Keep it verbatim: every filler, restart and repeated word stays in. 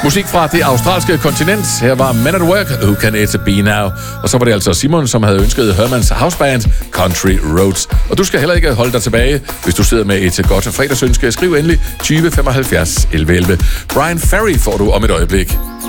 Musik fra det australske kontinent. Her var Men at Work, Who Can It Be Now? Og så var det altså Simon, som havde ønsket Hermans houseband Country Roads. Og du skal heller ikke holde dig tilbage, hvis du sidder med et godt fredagsønske. Skriv endelig tyve femoghalvfjerds elleve elleve. Brian Ferry får du om et øjeblik.